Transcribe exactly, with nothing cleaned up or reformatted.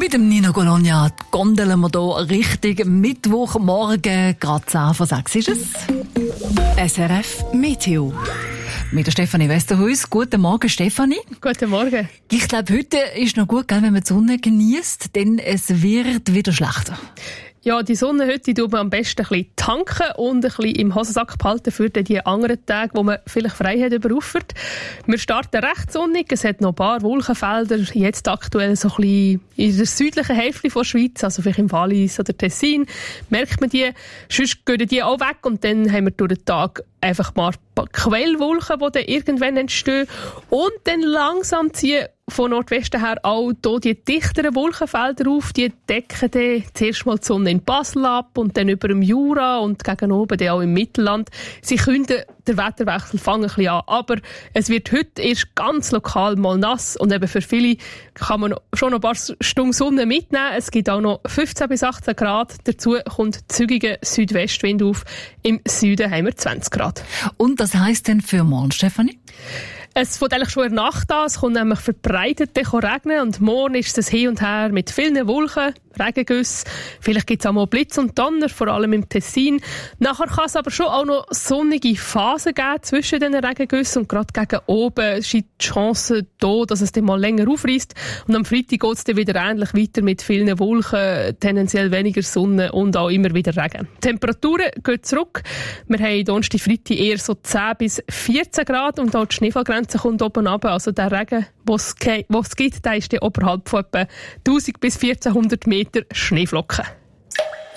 Mit dem Nino Colonia gondeln wir hier Richtung Mittwochmorgen. Gerade zehn vor sechs ist es. S R F Meteo. Mit der Stefanie Westerhuis. Guten Morgen, Stefanie. Guten Morgen. Ich glaube, heute ist noch gut, wenn man die Sonne genießt, denn es wird wieder schlechter. Ja, die Sonne heute tut man am besten ein bisschen tanken und ein bisschen im Hosensack behalten für die anderen Tage, wo man vielleicht frei hat überruffert. Wir starten recht sonnig, es hat noch ein paar Wolkenfelder, jetzt aktuell so ein bisschen in der südlichen Hälfte der Schweiz, also vielleicht im Wallis oder Tessin, merkt man die. Sonst gehen die auch weg und dann haben wir durch den Tag einfach mal Quellwolken, die dann irgendwann entstehen und dann langsam ziehen von Nordwesten her auch hier die dichteren Wolkenfelder auf. Die decken dann zuerst mal die Sonne in Basel ab und dann über dem Jura und gegen oben dann auch im Mittelland. Sie können den Wetterwechsel fangen ein bisschen an, aber es wird heute erst ganz lokal mal nass und eben für viele kann man schon noch ein paar Stunden Sonne mitnehmen. Es gibt auch noch fünfzehn bis achtzehn Grad. Dazu kommt zügiger Südwestwind auf. Im Süden haben wir zwanzig Grad. Und das heisst denn für morgen, Stefanie? Es fängt eigentlich schon in der Nacht an. Es kommt nämlich verbreitet regnen und morgen ist es hin und her mit vielen Wolken, Regengüssen. Vielleicht gibt es auch mal Blitz und Donner, vor allem im Tessin. Nachher kann es aber schon auch noch sonnige Phasen geben zwischen den Regengüssen und gerade gegen oben ist die Chance da, dass es dann mal länger aufreisst. Und am Freitag geht es dann wieder ähnlich weiter mit vielen Wolken, tendenziell weniger Sonne und auch immer wieder Regen. Die Temperaturen gehen zurück. Wir haben Donnerstag, Freitag eher so zehn bis vierzehn Grad und auch die Schneefallgrenze kommt oben runter. Also der Regen, den es gibt, der ist dann oberhalb von etwa tausend bis vierzehnhundert Meter Schneeflocken.